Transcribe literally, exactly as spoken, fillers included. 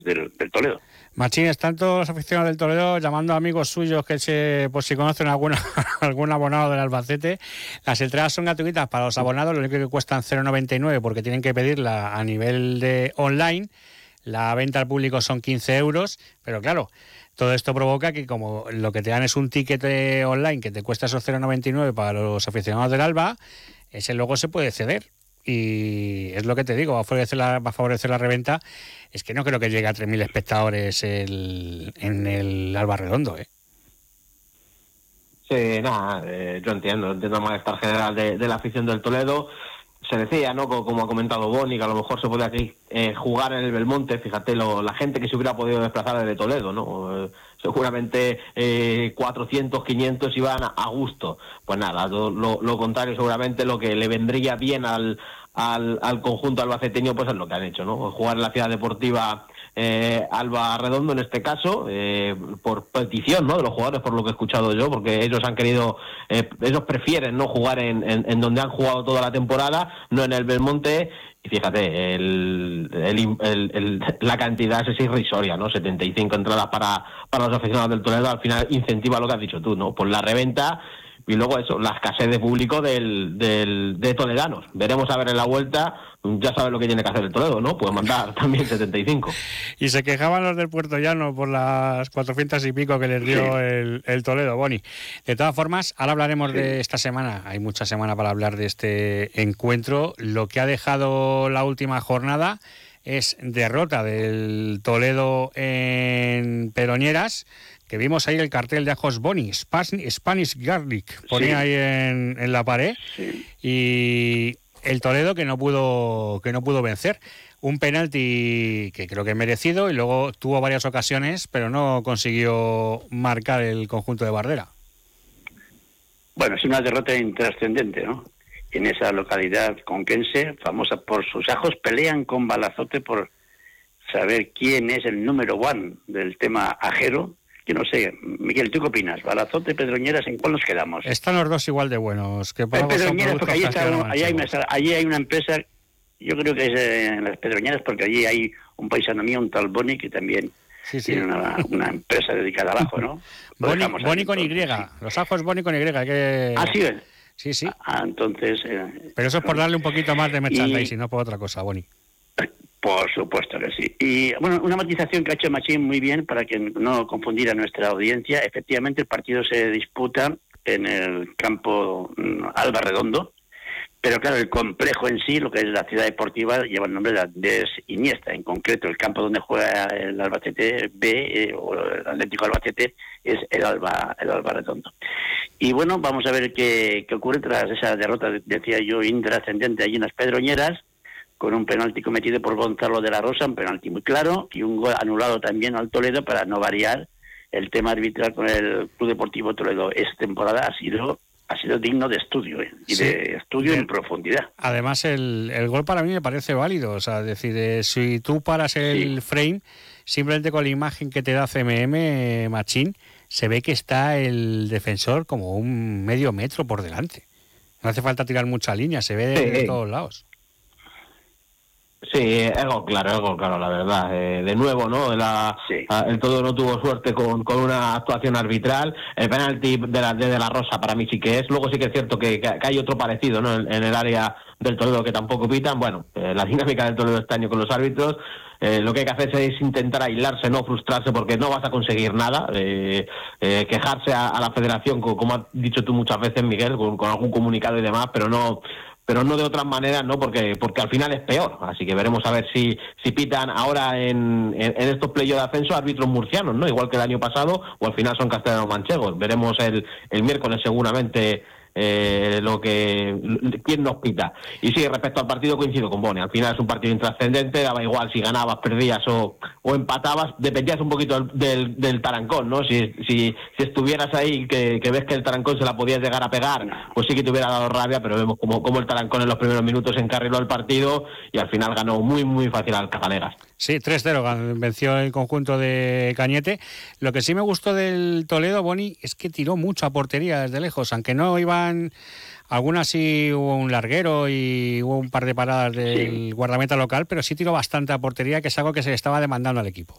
del, del Toledo. Machín, están todos los aficionados del Toledo llamando a amigos suyos que se, por si conocen alguna, algún abonado del Albacete. Las entradas son gratuitas para los abonados, lo único que cuestan cero noventa y nueve porque tienen que pedirla a nivel de online. La venta al público son quince euros, pero claro, todo esto provoca que como lo que te dan es un ticket online que te cuesta esos cero noventa y nueve para los aficionados del Alba, ese luego se puede ceder. Y es lo que te digo, va a favorecer la, va a favorecer la reventa. Es que no creo que llegue a tres mil espectadores el, en el Alba Redondo, ¿eh? Sí, nada, eh, yo entiendo, entiendo el malestar general de, de la afición del Toledo. Se decía, ¿no?, como, como ha comentado Boni, que a lo mejor se podía aquí eh, jugar en el Belmonte. Fíjate, lo, la gente que se hubiera podido desplazar desde Toledo, ¿no? Eh, seguramente eh, cuatrocientos, quinientos iban a, a gusto. Pues nada, lo, lo, lo contrario, seguramente lo que le vendría bien al, al, al conjunto albaceteño, pues es lo que han hecho, ¿no? Jugar en la ciudad deportiva eh, Alba Redondo, en este caso, eh, por petición, ¿no?, de los jugadores, por lo que he escuchado yo, porque ellos han querido, eh, ellos prefieren no jugar en, en, en donde han jugado toda la temporada, no en el Belmonte. Y fíjate, el, el, el, el, la cantidad es irrisoria, ¿no? setenta y cinco entradas para, para los aficionados del Toledo, al final incentiva lo que has dicho tú, ¿no? Pues la reventa y luego eso, la escasez de público del, del, de toledanos. Veremos a ver en la vuelta, ya sabes lo que tiene que hacer el Toledo, ¿no? Puede mandar también setenta y cinco. Y se quejaban los del Puerto Llano por las cuatrocientas y pico que les dio sí. el, el Toledo, Boni. De todas formas, ahora hablaremos sí. de esta semana. Hay mucha semana para hablar de este encuentro. Lo que ha dejado la última jornada es derrota del Toledo en Pedroñeras, que vimos ahí el cartel de Ajos Boni, Spanish Garlic, ponía sí. ahí en, en la pared, sí. y el Toledo que no pudo que no pudo vencer. Un penalti que creo que es merecido, y luego tuvo varias ocasiones, pero no consiguió marcar el conjunto de Bardera. Bueno, es una derrota intrascendente, ¿no? En esa localidad conquense, famosa por sus ajos, pelean con Balazote por saber quién es el número one del tema ajero. Que no sé, Miguel, ¿tú qué opinas? Balazote, Pedroñeras, ¿en cuál nos quedamos? Están los dos igual de buenos. Que para Pedroñeras, porque allí, está, allí, hay una, allí hay una empresa, yo creo que es en las Pedroñeras, porque allí hay un paisano mío, un tal Boni, que también sí, sí. tiene una, una empresa dedicada abajo, ¿no? Boni, Boni con Y, sí. los ajos Boni con Y. Que... Ah, sí, sí, sí. Ah, entonces... Eh, Pero eso es por darle un poquito más de merchandising, y no por otra cosa, Boni. Por supuesto que sí. Y bueno, una matización que ha hecho Machín muy bien para que no confundir a nuestra audiencia. Efectivamente, el partido se disputa en el campo Alba Redondo, pero claro, el complejo en sí, lo que es la ciudad deportiva, lleva el nombre de Andrés Iniesta. En concreto, el campo donde juega el Albacete B eh, o el Atlético Albacete es el Alba, el Alba Redondo. Y bueno, vamos a ver qué, qué ocurre tras esa derrota, decía yo, intrascendente allí en las Pedroñeras, con un penalti cometido por Gonzalo de la Rosa, un penalti muy claro, y un gol anulado también al Toledo para no variar el tema arbitral con el Club Deportivo Toledo. Esta temporada ha sido ha sido digno de estudio, ¿eh? y sí. de estudio en profundidad. Además, el, el gol para mí me parece válido, o sea, es decir, eh, si tú paras el sí. frame, simplemente con la imagen que te da C M M, Machín, se ve que está el defensor como un medio metro por delante. No hace falta tirar mucha línea, se ve de, sí. de todos lados. Sí, es gol claro, es gol claro, la verdad. Eh, de nuevo, ¿no? La, sí. a, el todo no tuvo suerte con, con una actuación arbitral. El penalti de la, de, de la Rosa para mí sí que es. Luego sí que es cierto que, que, que hay otro parecido, ¿no? En, en el área del Toledo que tampoco pitan. Bueno, eh, la dinámica del Toledo este año con los árbitros. Eh, lo que hay que hacer es intentar aislarse, no frustrarse, porque no vas a conseguir nada. Eh, eh, quejarse a, a la federación, como, como has dicho tú muchas veces, Miguel, con, con algún comunicado y demás, pero no... pero no de otras maneras, no, porque porque al final es peor. Así que veremos a ver si si pitan ahora en, en, en estos playoffs de ascenso árbitros murcianos, ¿no? Igual que el año pasado, o al final son castellanos manchegos. Veremos el, el miércoles seguramente eh, lo que quién nos pita. Y sí, respecto al partido coincido con Boni. Al final es un partido intrascendente, daba igual si ganabas, perdías o, o empatabas, dependías un poquito del, del, del tarancón, ¿no? Si, si, si estuvieras ahí, que, que ves que el tarancón se la podías llegar a pegar, pues sí que te hubiera dado rabia, pero vemos como, como el tarancón en los primeros minutos encarriló el partido y al final ganó muy muy fácil al Cazalegas. Sí, tres cero venció el conjunto de Cañete. Lo que sí me gustó del Toledo, Boni, es que tiró mucho a portería desde lejos, aunque no iban... Algunas sí hubo un larguero y hubo un par de paradas del sí. guardameta local, pero sí tiró bastante a portería, que es algo que se le estaba demandando al equipo.